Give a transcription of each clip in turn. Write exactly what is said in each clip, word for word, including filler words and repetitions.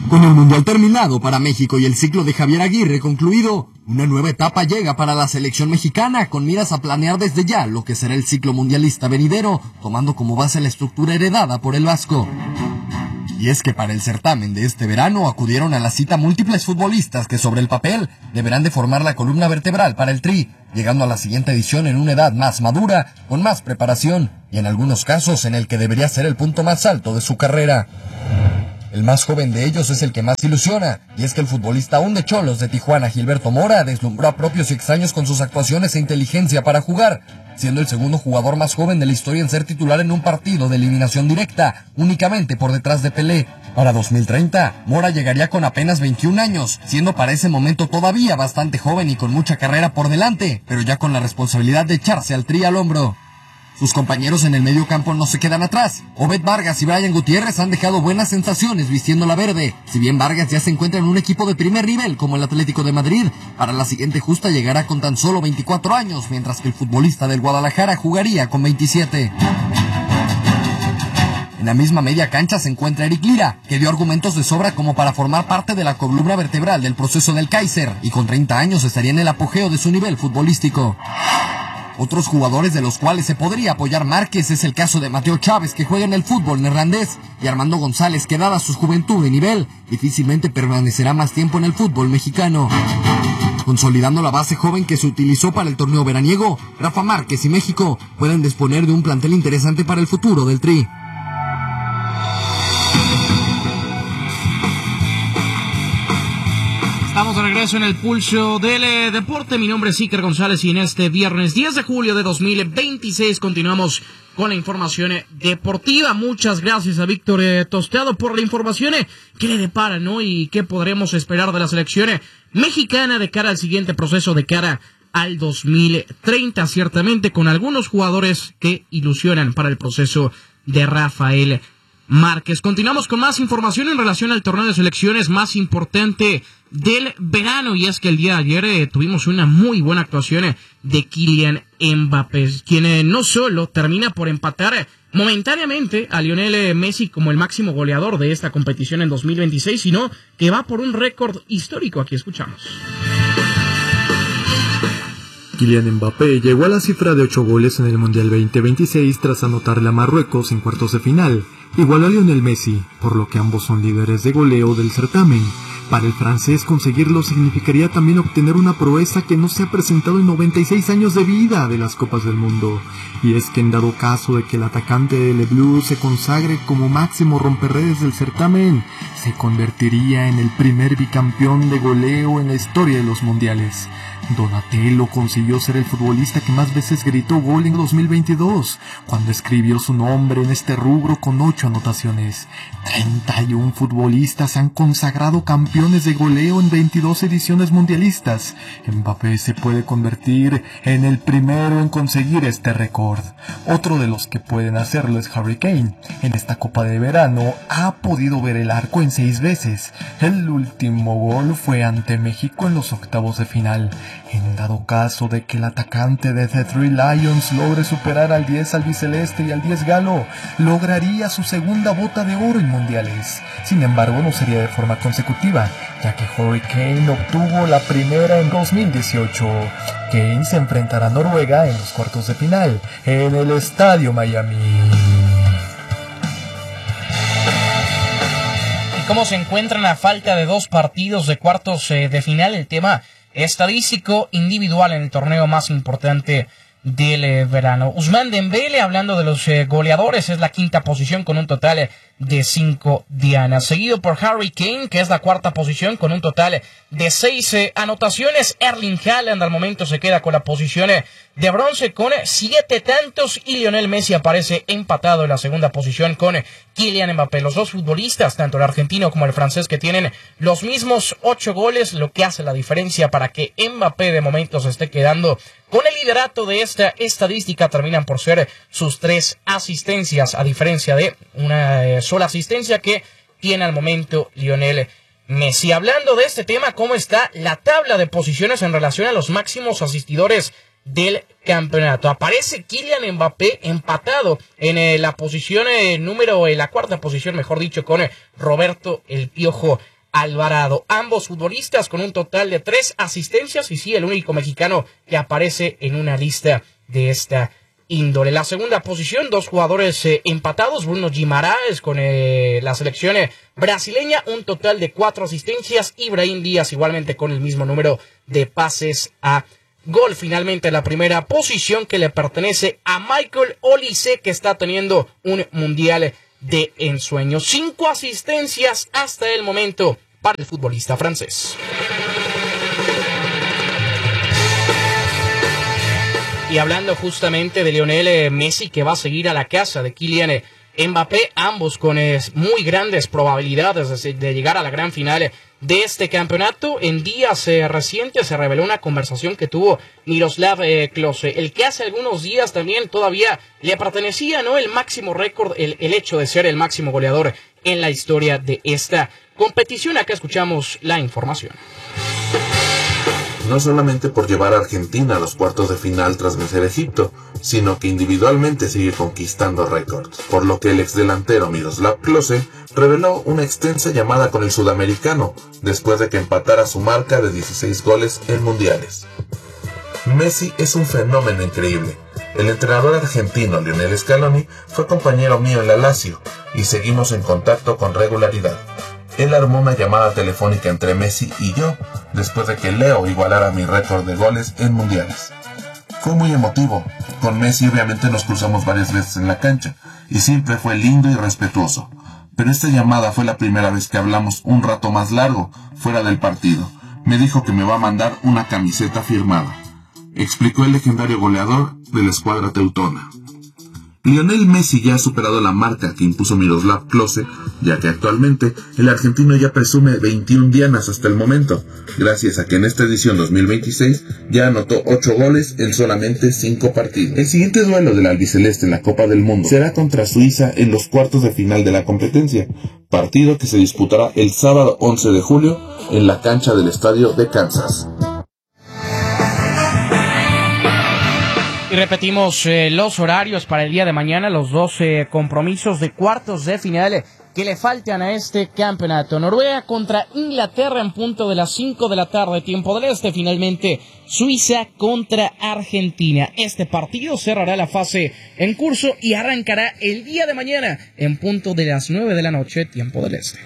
Con el Mundial terminado para México y el ciclo de Javier Aguirre concluido, una nueva etapa llega para la selección mexicana con miras a planear desde ya lo que será el ciclo mundialista venidero, tomando como base la estructura heredada por el Vasco. Y es que para el certamen de este verano acudieron a la cita múltiples futbolistas que sobre el papel deberán de formar la columna vertebral para el Tri, llegando a la siguiente edición en una edad más madura, con más preparación y en algunos casos en el que debería ser el punto más alto de su carrera. El más joven de ellos es el que más ilusiona, y es que el futbolista aún de Cholos de Tijuana, Gilberto Mora, deslumbró a propios y extraños con sus actuaciones e inteligencia para jugar, siendo el segundo jugador más joven de la historia en ser titular en un partido de eliminación directa, únicamente por detrás de Pelé. Para dos mil treinta, Mora llegaría con apenas veintiún años, siendo para ese momento todavía bastante joven y con mucha carrera por delante, pero ya con la responsabilidad de echarse al Tri al hombro. Sus compañeros en el medio campo no se quedan atrás. Obed Vargas y Brian Gutiérrez han dejado buenas sensaciones vistiendo la verde. Si bien Vargas ya se encuentra en un equipo de primer nivel como el Atlético de Madrid, para la siguiente justa llegará con tan solo veinticuatro años, mientras que el futbolista del Guadalajara jugaría con veintisiete. En la misma media cancha se encuentra Eric Lira, que dio argumentos de sobra como para formar parte de la columna vertebral del proceso del Kaiser, y con treinta años estaría en el apogeo de su nivel futbolístico. Otros jugadores de los cuales se podría apoyar Márquez es el caso de Mateo Chávez, que juega en el fútbol neerlandés, y Armando González, que dada su juventud y nivel, difícilmente permanecerá más tiempo en el fútbol mexicano. Consolidando la base joven que se utilizó para el torneo veraniego, Rafa Márquez y México pueden disponer de un plantel interesante para el futuro del Tri. Estamos de regreso en el pulso del eh, deporte. Mi nombre es Iker González y en este viernes diez de julio de dos mil veintiséis continuamos con la información eh, deportiva. Muchas gracias a Víctor eh, Tostado por la información eh, que le depara, ¿no? Y qué podremos esperar de la selección eh, mexicana de cara al siguiente proceso, de cara al dos mil treinta, ciertamente con algunos jugadores que ilusionan para el proceso de Rafael Márquez. Continuamos con más información en relación al torneo de selecciones más importante del verano, y es que el día de ayer eh, tuvimos una muy buena actuación eh, de Kylian Mbappé, quien eh, no solo termina por empatar eh, momentáneamente a Lionel eh, Messi como el máximo goleador de esta competición en dos mil veintiséis, sino que va por un récord histórico. Aquí escuchamos. Kylian Mbappé llegó a la cifra de ocho goles en el Mundial veinte veintiséis tras anotarle a Marruecos en cuartos de final. Igualó a Lionel Messi, por lo que ambos son líderes de goleo del certamen. Para el francés, conseguirlo significaría también obtener una proeza que no se ha presentado en noventa y seis años de vida de las Copas del Mundo. Y es que en dado caso de que el atacante de Le Bleu se consagre como máximo romperredes del certamen, se convertiría en el primer bicampeón de goleo en la historia de los mundiales. Donatello consiguió ser el futbolista que más veces gritó gol en dos mil veintidós, cuando escribió su nombre en este rubro con ocho anotaciones. treinta y uno futbolistas han consagrado campeones de goleo en veintidós ediciones mundialistas. Mbappé se puede convertir en el primero en conseguir este récord. Otro de los que pueden hacerlo es Harry Kane. En esta Copa de Verano ha podido ver el arco en seis veces. El último gol fue ante México en los octavos de final. En dado caso de que el atacante de The Three Lions logre superar al diez albiceleste y al diez galo, lograría su segunda bota de oro en mundiales. Sin embargo, no sería de forma consecutiva, ya que Harry Kane obtuvo la primera en dos mil dieciocho. Kane se enfrentará a Noruega en los cuartos de final, en el Estadio Miami. ¿Y cómo se encuentran a falta de dos partidos de cuartos eh, de final? El tema estadístico individual en el torneo más importante del eh, verano. Ousmane Dembélé, hablando de los eh, goleadores, es la quinta posición con un total eh, de cinco dianas, seguido por Harry Kane, que es la cuarta posición con un total de seis eh, anotaciones. Erling Haaland al momento se queda con la posición eh, de bronce con eh, siete tantos, y Lionel Messi aparece empatado en la segunda posición con eh, Kylian Mbappé. Los dos futbolistas, tanto el argentino como el francés, que tienen los mismos ocho goles, lo que hace la diferencia para que Mbappé de momento se esté quedando con el liderato de esta estadística. Terminan por ser sus tres asistencias, a diferencia de una eh, sola asistencia que tiene al momento Lionel Messi. Hablando de este tema, ¿cómo está la tabla de posiciones en relación a los máximos asistidores del campeonato? Aparece Kylian Mbappé empatado en eh, la posición eh, número, en eh, la cuarta posición, mejor dicho, con eh, Roberto El Piojo Alvarado. Ambos futbolistas con un total de tres asistencias y sí, el único mexicano que aparece en una lista de esta índole. La segunda posición, dos jugadores eh, empatados, Bruno Guimaraes con eh, la selección eh, brasileña, un total de cuatro asistencias, y Brahim Díaz igualmente con el mismo número de pases a gol. Finalmente la primera posición que le pertenece a Michael Olise, que está teniendo un mundial de ensueño. Cinco asistencias hasta el momento para el futbolista francés. Y hablando justamente de Lionel Messi, que va a seguir a la casa de Kylian Mbappé, ambos con muy grandes probabilidades de llegar a la gran final de este campeonato. En días eh, recientes se reveló una conversación que tuvo Miroslav eh, Klose, el que hace algunos días también todavía le pertenecía, ¿no?, el máximo récord, el, el hecho de ser el máximo goleador en la historia de esta competición. Acá escuchamos la información. No solamente por llevar a Argentina a los cuartos de final tras vencer a Egipto, sino que individualmente sigue conquistando récords, por lo que el exdelantero Miroslav Klose reveló una extensa llamada con el sudamericano, después de que empatara su marca de dieciséis goles en mundiales. Messi es un fenómeno increíble. El entrenador argentino Lionel Scaloni fue compañero mío en la Lazio, y seguimos en contacto con regularidad. Él armó una llamada telefónica entre Messi y yo, después de que Leo igualara mi récord de goles en mundiales. Fue muy emotivo. Con Messi obviamente nos cruzamos varias veces en la cancha, y siempre fue lindo y respetuoso. Pero esta llamada fue la primera vez que hablamos un rato más largo, fuera del partido. Me dijo que me va a mandar una camiseta firmada, explicó el legendario goleador de la escuadra teutona. Lionel Messi ya ha superado la marca que impuso Miroslav Klose, ya que actualmente el argentino ya presume veintiuna dianas hasta el momento, gracias a que en esta edición dos mil veintiséis ya anotó ocho goles en solamente cinco partidos. El siguiente duelo del albiceleste en la Copa del Mundo será contra Suiza en los cuartos de final de la competencia, partido que se disputará el sábado once de julio en la cancha del estadio de Kansas. Y repetimos eh, los horarios para el día de mañana, los doce compromisos de cuartos de final que le faltan a este campeonato. Noruega contra Inglaterra en punto de las cinco de la tarde, tiempo del este. Finalmente, Suiza contra Argentina. Este partido cerrará la fase en curso y arrancará el día de mañana en punto de las nueve de la noche, tiempo del este.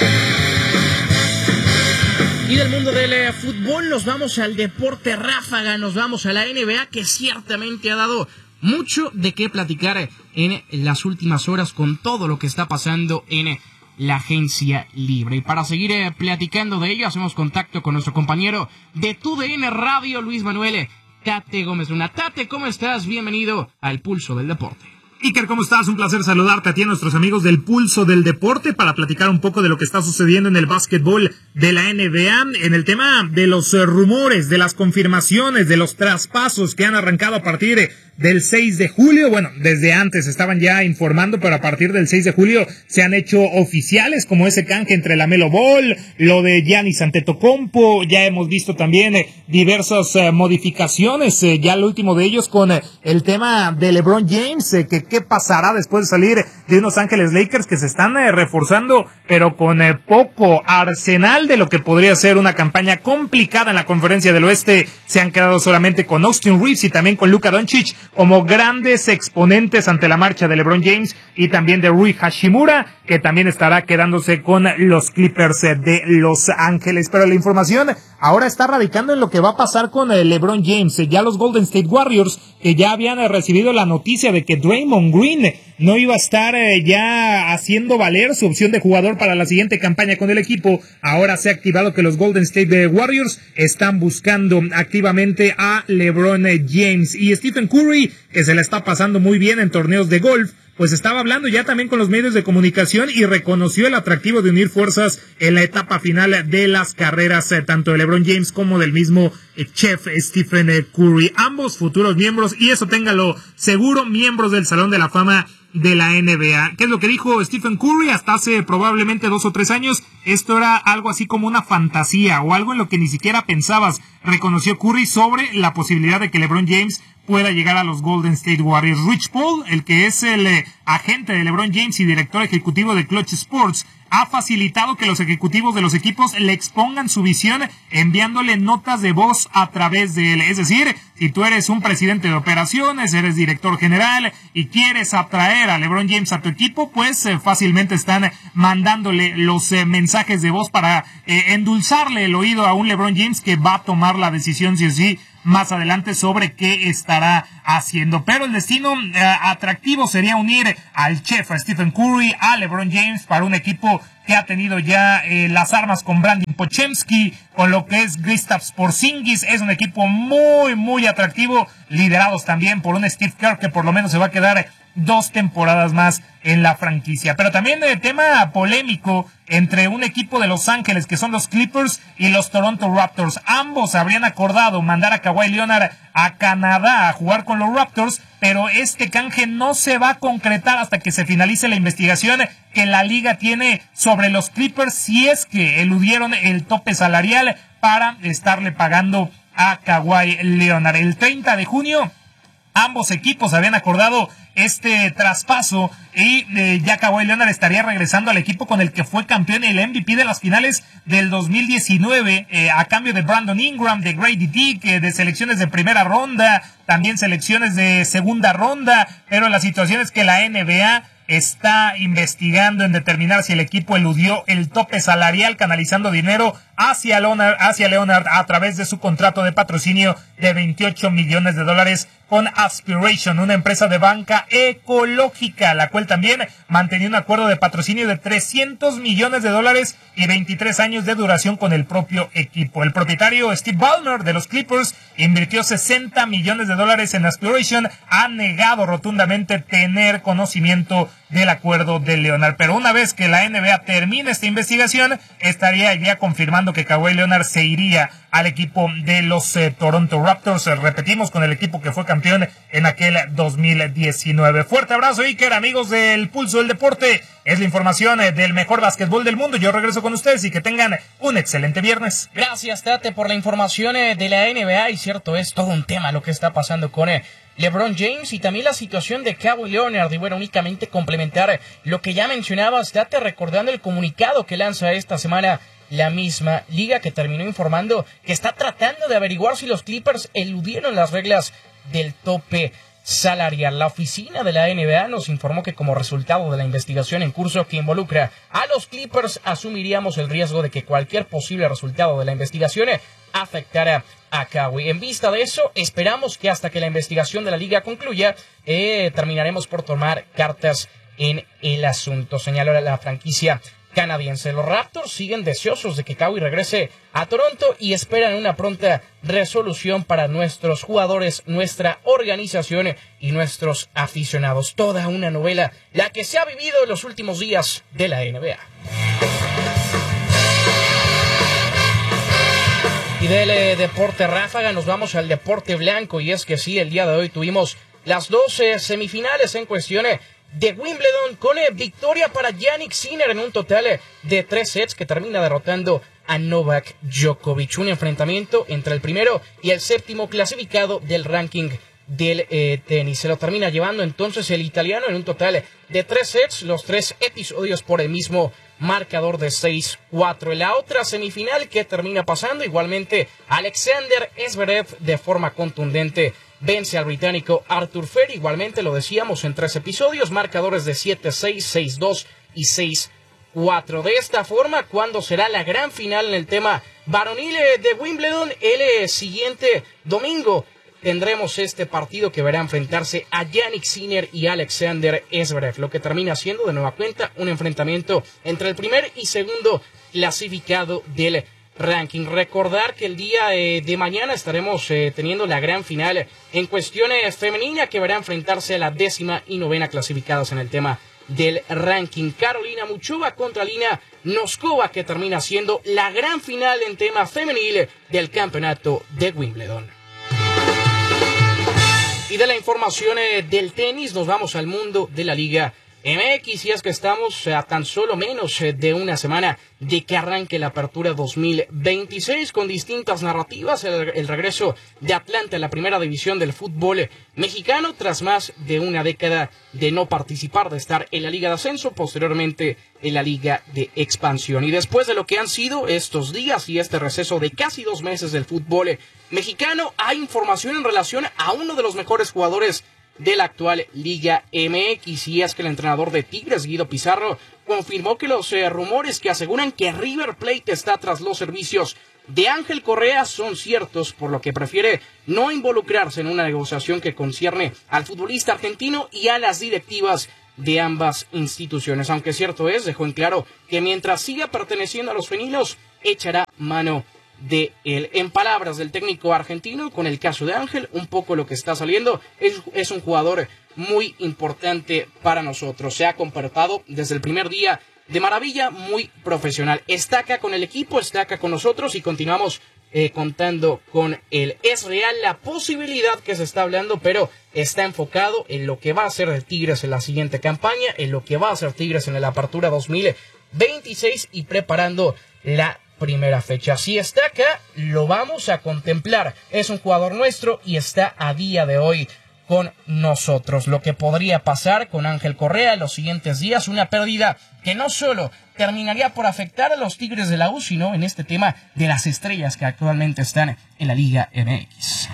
Y del mundo del eh, fútbol nos vamos al deporte ráfaga, nos vamos a la N B A, que ciertamente ha dado mucho de qué platicar en las últimas horas con todo lo que está pasando en la agencia libre. Y para seguir eh, platicando de ello, hacemos contacto con nuestro compañero de T U D N Radio, Luis Manuel Tate Gómez Luna. Tate, ¿cómo estás? Bienvenido al Pulso del Deporte. Iker, ¿cómo estás? Un placer saludarte a ti y a nuestros amigos del Pulso del Deporte para platicar un poco de lo que está sucediendo en el básquetbol de la N B A, en el tema de los uh, rumores, de las confirmaciones, de los traspasos que han arrancado a partir del seis de julio. Bueno, desde antes estaban ya informando, pero a partir del seis de julio se han hecho oficiales, como ese canje entre la Melo Ball, lo de Giannis Antetokounmpo. Ya hemos visto también eh, diversas eh, modificaciones, eh, ya el último de ellos con eh, el tema de LeBron James, eh, que qué pasará después de salir de unos Ángeles Lakers que se están eh, reforzando, pero con eh, poco arsenal de lo que podría ser una campaña complicada en la Conferencia del Oeste. Se han quedado solamente con Austin Reeves y también con Luka Doncic como grandes exponentes ante la marcha de LeBron James, y también de Rui Hachimura, que también estará quedándose con los Clippers de Los Ángeles. Pero la información ahora está radicando en lo que va a pasar con LeBron James. Ya los Golden State Warriors, que ya habían recibido la noticia de que Draymond Green no iba a estar ya haciendo valer su opción de jugador para la siguiente campaña con el equipo, ahora se ha activado que los Golden State Warriors están buscando activamente a LeBron James. Y Stephen Curry, que se la está pasando muy bien en torneos de golf, pues estaba hablando ya también con los medios de comunicación y reconoció el atractivo de unir fuerzas en la etapa final de las carreras, eh, tanto de LeBron James como del mismo eh, chef Stephen eh, Curry, ambos futuros miembros, y eso téngalo seguro, miembros del Salón de la Fama de la N B A. ¿Qué es lo que dijo Stephen Curry? Hasta hace probablemente dos o tres años esto era algo así como una fantasía o algo en lo que ni siquiera pensabas, reconoció Curry, sobre la posibilidad de que LeBron James pueda llegar a los Golden State Warriors. Rich Paul, el que es el eh, agente de LeBron James y director ejecutivo de Clutch Sports, ha facilitado que los ejecutivos de los equipos le expongan su visión enviándole notas de voz a través de él. Es decir, si tú eres un presidente de operaciones, eres director general y quieres atraer a LeBron James a tu equipo, pues eh, fácilmente están mandándole los eh, mensajes de voz para eh, endulzarle el oído a un LeBron James que va a tomar la decisión sí o sí más adelante sobre qué estará haciendo. Pero el destino eh, atractivo sería unir al chef a Stephen Curry, a LeBron James para un equipo que ha tenido ya eh, las armas con Brandon Pochemski, con lo que es Kristaps Porzingis. Es un equipo muy, muy atractivo, liderados también por un Steve Kerr que por lo menos se va a quedar dos temporadas más en la franquicia. Pero también el tema polémico entre un equipo de Los Ángeles que son los Clippers y los Toronto Raptors. Ambos habrían acordado mandar a Kawhi Leonard a Canadá a jugar con los Raptors, pero este canje no se va a concretar hasta que se finalice la investigación que la liga tiene sobre los Clippers si es que eludieron el tope salarial para estarle pagando a Kawhi Leonard. El treinta de junio ambos equipos habían acordado este traspaso y eh, ya Kawhi Leonard estaría regresando al equipo con el que fue campeón y el M V P de las finales del dos mil diecinueve eh, a cambio de Brandon Ingram, de Grady Dick, eh, de selecciones de primera ronda, también selecciones de segunda ronda, pero la situación es que la N B A está investigando en determinar si el equipo eludió el tope salarial canalizando dinero hacia Leonard, hacia Leonard a través de su contrato de patrocinio de veintiocho millones de dólares con Aspiration, una empresa de banca ecológica, la cual también mantenía un acuerdo de patrocinio de trescientos millones de dólares y veintitrés años de duración con el propio equipo. El propietario Steve Ballmer de los Clippers invirtió sesenta millones de dólares en Aspiration, ha negado rotundamente tener conocimiento del acuerdo de Leonard, pero una vez que la N B A termine esta investigación, estaría ya confirmando que Kawhi Leonard se iría al equipo de los eh, Toronto Raptors, eh, repetimos, con el equipo que fue campeón en aquel dos mil diecinueve. Fuerte abrazo, Iker, amigos del Pulso del Deporte, es la información eh, del mejor básquetbol del mundo. Yo regreso con ustedes y que tengan un excelente viernes. Gracias, Tate, por la información eh, de la N B A, y cierto, es todo un tema lo que está pasando con eh, LeBron James y también la situación de Kawhi Leonard. Y bueno, únicamente complementar lo que ya mencionabas, Tate, recordando el comunicado que lanza esta semana la misma liga, que terminó informando que está tratando de averiguar si los Clippers eludieron las reglas del tope salarial. La oficina de la N B A nos informó que como resultado de la investigación en curso que involucra a los Clippers, asumiríamos el riesgo de que cualquier posible resultado de la investigación afectara a Kawhi. En vista de eso, esperamos que hasta que la investigación de la liga concluya, eh, terminaremos por tomar cartas en el asunto, señaló la franquicia canadiense. Los Raptors siguen deseosos de que Kawhi regrese a Toronto y esperan una pronta resolución para nuestros jugadores, nuestra organización y nuestros aficionados. Toda una novela la que se ha vivido en los últimos días de la N B A. Y del eh, deporte ráfaga nos vamos al deporte blanco, y es que sí, el día de hoy tuvimos las dos eh, semifinales en cuestión eh, de Wimbledon, con eh, victoria para Jannik Sinner en un total eh, de tres sets, que termina derrotando a Novak Djokovic. Un enfrentamiento entre el primero y el séptimo clasificado del ranking del eh, tenis. Se lo termina llevando entonces el italiano en un total de tres sets, los tres episodios por el mismo marcador de seis cuatro. En la otra semifinal que termina pasando, igualmente Alexander Zverev de forma contundente vence al británico Arthur Feri, igualmente lo decíamos en tres episodios, marcadores de siete seis, seis dos y seis cuatro. De esta forma, cuando será la gran final en el tema varonil de Wimbledon, el siguiente domingo tendremos este partido que verá enfrentarse a Jannik Sinner y Alexander Zverev, lo que termina siendo de nueva cuenta un enfrentamiento entre el primer y segundo clasificado del ranking. Recordar que el día eh, de mañana estaremos eh, teniendo la gran final en cuestiones femenina, que verá enfrentarse a la décima y novena clasificadas en el tema del ranking. Carolina Muchova contra Lina Noskova, que termina siendo la gran final en tema femenil del campeonato de Wimbledon. Y de la información eh, del tenis nos vamos al mundo de la Liga M X, y es que estamos a tan solo menos de una semana de que arranque la apertura dos mil veintiséis con distintas narrativas, el, el regreso de Atlante a la primera división del fútbol mexicano tras más de una década de no participar, de estar en la Liga de Ascenso, posteriormente en la Liga de Expansión. Y después de lo que han sido estos días y este receso de casi dos meses del fútbol mexicano, hay información en relación a uno de los mejores jugadores de la actual Liga M X, y es que el entrenador de Tigres, Guido Pizarro, confirmó que los eh, rumores que aseguran que River Plate está tras los servicios de Ángel Correa son ciertos, por lo que prefiere no involucrarse en una negociación que concierne al futbolista argentino y a las directivas de ambas instituciones. Aunque cierto es, dejó en claro que mientras siga perteneciendo a los feninos, echará mano de él. En palabras del técnico argentino, con el caso de Ángel, un poco lo que está saliendo es, es un jugador muy importante para nosotros. Se ha comportado desde el primer día de maravilla, muy profesional. Está acá con el equipo, está acá con nosotros y continuamos eh, contando con él. Es real la posibilidad que se está hablando, pero está enfocado en lo que va a hacer el Tigres en la siguiente campaña, en lo que va a hacer Tigres en la apertura dos mil veintiséis y preparando la primera fecha. Si está acá, lo vamos a contemplar. Es un jugador nuestro y está a día de hoy con nosotros. Lo que podría pasar con Ángel Correa en los siguientes días, una pérdida que no solo terminaría por afectar a los Tigres de la U, sino en este tema de las estrellas que actualmente están en la Liga M X.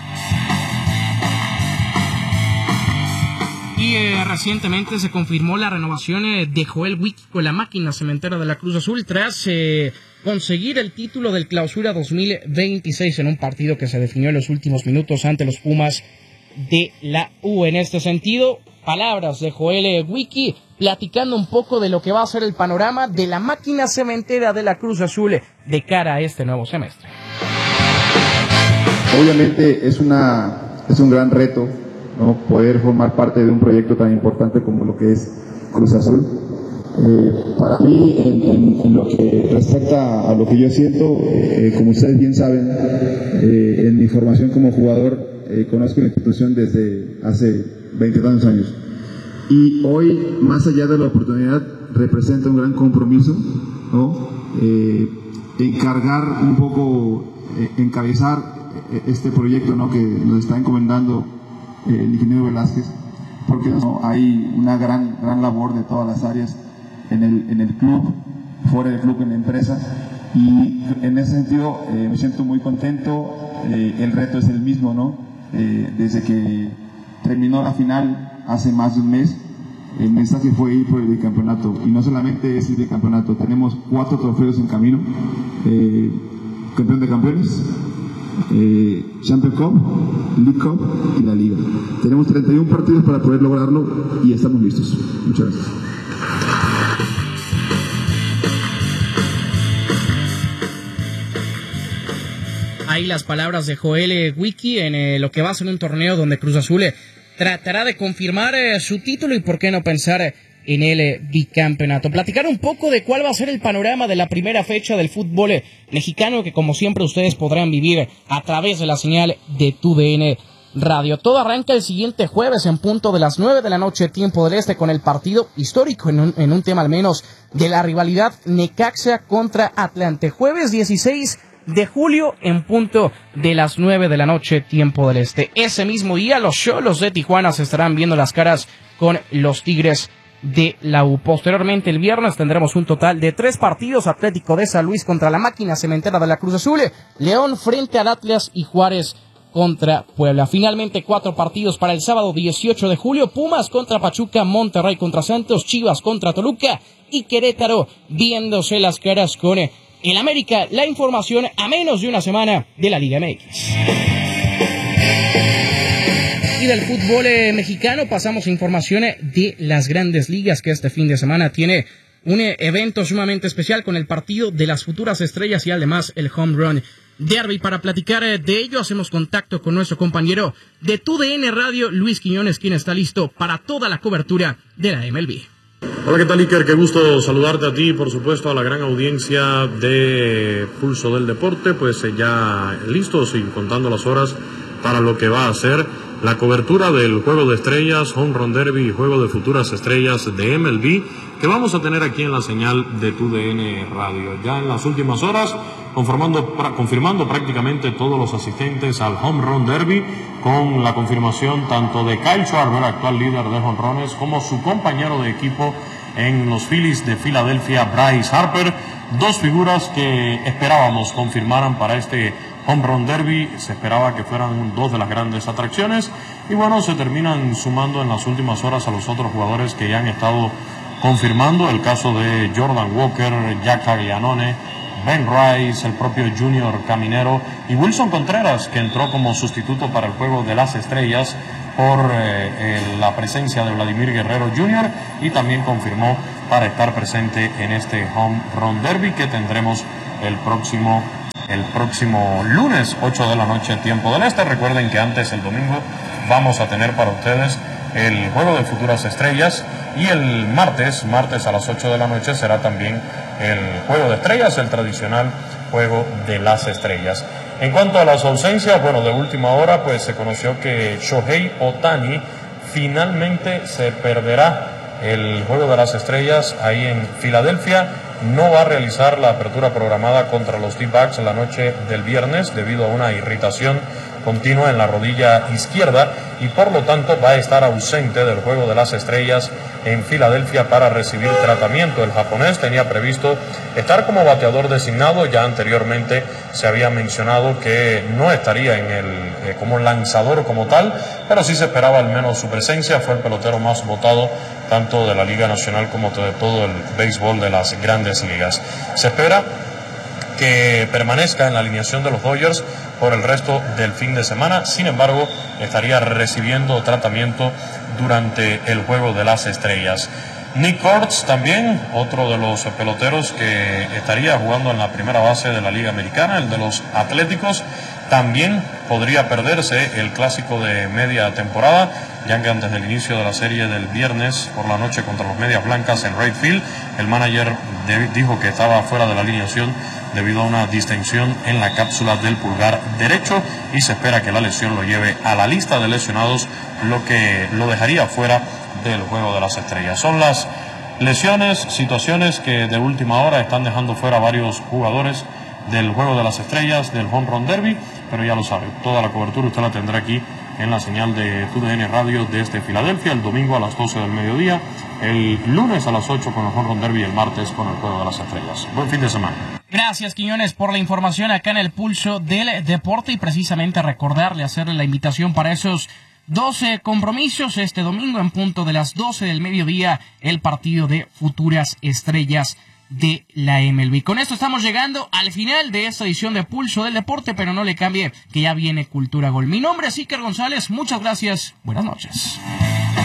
Y eh, recientemente se confirmó la renovación eh, de Joel Wiki con la máquina cementera de la Cruz Azul tras eh, conseguir el título del Clausura dos mil veintiséis en un partido que se definió en los últimos minutos ante los Pumas de la U. En este sentido, palabras de Joel Wiki platicando un poco de lo que va a ser el panorama de la máquina cementera de la Cruz Azul de cara a este nuevo semestre. Obviamente es una es un gran reto, ¿no?, poder formar parte de un proyecto tan importante como lo que es Cruz Azul. Eh, para mí, en, en, en lo que respecta a lo que yo siento, eh, como ustedes bien saben, eh, en mi formación como jugador, eh, conozco la institución desde hace veintitantos años. Y hoy, más allá de la oportunidad, representa un gran compromiso, ¿no? Eh, encargar un poco, eh, encabezar este proyecto, ¿no?, que nos está encomendando eh, el ingeniero Velázquez, porque ¿no?, hay una gran, gran labor de todas las áreas en el, en el club, fuera del club, en la empresa, y en ese sentido eh, me siento muy contento. Eh, el reto es el mismo, ¿no? Eh, desde que terminó la final hace más de un mes, el mensaje fue ir por el bicampeonato, y no solamente es el bicampeonato, tenemos cuatro trofeos en camino, eh, campeón de campeones, eh, Champions Cup, League Cup y la Liga. Tenemos treinta y uno partidos para poder lograrlo y estamos listos. Muchas gracias. Ahí las palabras de Joel Wiki en eh, lo que va a ser un torneo donde Cruz Azul eh, tratará de confirmar eh, su título y por qué no pensar eh, en el eh, bicampeonato. Platicar un poco de cuál va a ser el panorama de la primera fecha del fútbol eh, mexicano, que como siempre ustedes podrán vivir a través de la señal de T U D N Radio. Todo arranca el siguiente jueves en punto de las nueve de la noche, tiempo del este, con el partido histórico en un, en un tema al menos de la rivalidad Necaxa contra Atlante. Jueves dieciséis de julio en punto de las nueve de la noche, tiempo del este. Ese mismo día los Xolos de Tijuana se estarán viendo las caras con los Tigres de la U. Posteriormente el viernes tendremos un total de tres partidos: Atlético de San Luis contra la máquina cementera de la Cruz Azul, León frente al Atlas y Juárez contra Puebla. Finalmente cuatro partidos para el sábado dieciocho de julio: Pumas contra Pachuca, Monterrey contra Santos, Chivas contra Toluca y Querétaro viéndose las caras con el América. La información a menos de una semana de la Liga M X. Y del fútbol eh, mexicano pasamos a información de las grandes ligas, que este fin de semana tiene un eh, evento sumamente especial con el partido de las futuras estrellas y además el Home Run Derby. Para platicar eh, de ello hacemos contacto con nuestro compañero de T U D N Radio, Luis Quiñones, quien está listo para toda la cobertura de la M L B. Hola, ¿qué tal, Iker? Qué gusto saludarte a ti, por supuesto, a la gran audiencia de Pulso del Deporte. Pues eh, ya listos y contando las horas para lo que va a ser la cobertura del Juego de Estrellas, Home Run Derby y Juego de Futuras Estrellas de M L B que vamos a tener aquí en la señal de Tu D N Radio. Ya en las últimas horas, conformando, pra, confirmando prácticamente todos los asistentes al Home Run Derby, con la confirmación tanto de Kyle Schwarber, actual líder de jonrones, como su compañero de equipo en los Phillies de Filadelfia, Bryce Harper, dos figuras que esperábamos confirmaran para este Home Run Derby. Se esperaba que fueran dos de las grandes atracciones y bueno, se terminan sumando en las últimas horas a los otros jugadores que ya han estado confirmando, el caso de Jordan Walker, Jack Caglianone, Ben Rice, el propio Junior Caminero y Wilson Contreras, que entró como sustituto para el Juego de las Estrellas por eh, eh, la presencia de Vladimir Guerrero junior y también confirmó para estar presente en este Home Run Derby que tendremos el próximo el próximo lunes, ocho de la noche, tiempo del este. Recuerden que antes, el domingo, vamos a tener para ustedes el Juego de Futuras Estrellas y el martes, martes a las ocho de la noche será también el Juego de Estrellas, el tradicional Juego de las Estrellas. En cuanto a las ausencias, bueno, de última hora, pues se conoció que Shohei Ohtani finalmente se perderá el Juego de las Estrellas ahí en Filadelfia. No va a realizar la apertura programada contra los D-Backs la noche del viernes debido a una irritación continua en la rodilla izquierda y por lo tanto va a estar ausente del Juego de las Estrellas en Filadelfia para recibir tratamiento. El japonés tenía previsto estar como bateador designado, ya anteriormente se había mencionado que no estaría en el eh, como lanzador como tal, pero sí se esperaba al menos su presencia. Fue el pelotero más votado tanto de la Liga Nacional como de todo el béisbol de las grandes ligas. Se espera que permanezca en la alineación de los Dodgers por el resto del fin de semana. Sin embargo, estaría recibiendo tratamiento durante el Juego de las Estrellas. Nick Kurtz también, otro de los peloteros que estaría jugando en la primera base de la Liga Americana, el de los Atléticos, también podría perderse el clásico de media temporada, ya que antes del inicio de la serie del viernes por la noche contra los Medias Blancas en Wright Field, el manager de, dijo que estaba fuera de la alineación debido a una distensión en la cápsula del pulgar derecho y se espera que la lesión lo lleve a la lista de lesionados, lo que lo dejaría fuera del Juego de las Estrellas. Son las lesiones, situaciones que de última hora están dejando fuera varios jugadores del Juego de las Estrellas, del Home Run Derby, pero ya lo sabe, toda la cobertura usted la tendrá aquí en la señal de Tu D N Radio desde Filadelfia, el domingo a las doce del mediodía, el lunes a las ocho con el Home Run Derby y el martes con el Juego de las Estrellas. Buen fin de semana. Gracias, Quiñones, por la información acá en el Pulso del Deporte y precisamente recordarle, hacerle la invitación para esos doce compromisos este domingo en punto de las doce del mediodía, el partido de Futuras Estrellas de la M L B. Con esto estamos llegando al final de esta edición de Pulso del Deporte, pero no le cambie que ya viene Cultura Gol. Mi nombre es Iker González, muchas gracias, buenas noches.